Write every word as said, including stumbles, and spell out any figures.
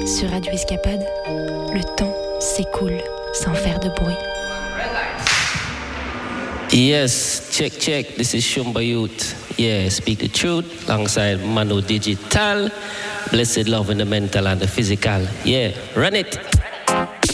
Sur Radio Escapade, le temps s'écoule sans faire de bruit. Yes, check, check. This is Shumba Youth. Yeah, speak the truth alongside Mano Digital. Blessed love in the mental and the physical. Yeah, run it.